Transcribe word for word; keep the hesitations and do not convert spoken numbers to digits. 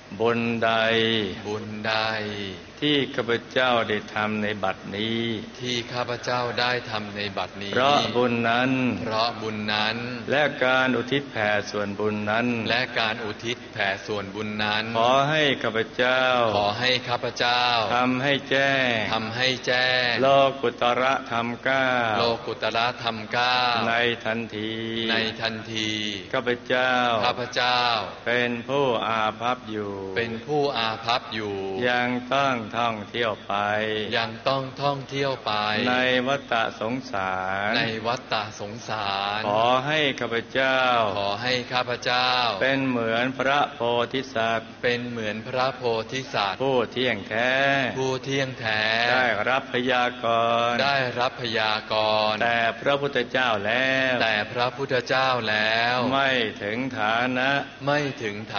บุญใดบุญใดที่ข้าพเจ้าได้ทำในบัดนี้ที่ข้าพเจ้าได้ทำในบัดนี้เพราะบุญนั้นเพราะบุญนั้นและการอุทิศแผ่ส่วนบุญนั้นและการอุทิศแผ่ส่วนบุญนั้นขอให้ข้าพเจ้าขอให้ข้าพเจ้าทำให้แจ้งทำให้แจ้งโลกุตระธรรมเก้าโลกุตระธรรมเก้าในทันทีในทันทีข้าพเจ้าข้าพเจ้าเป็นผู้อาภัพอยู่เป็นผู้อาภัพอยู่ยังต้องท่องเที่ยวไปยังต้องท่องเที่ยวไปในวัฏสงสารในวัฏสงสารขอให้ข้าพเจ้าขอให้ข้าพเจ้าเป็นเหมือนพระโพธิสัตว์เป็นเหมือนพระโพธิสัตว์ผู้เที่ยงแท้ผู้เที่ยงแท้ได้รับพยากรณ์ได้รับพยากรณ์แต่พระพุทธเจ้าแล้วแต่พระพุทธเจ้าแล้วไม่ถึงฐานะไม่ถึงฐ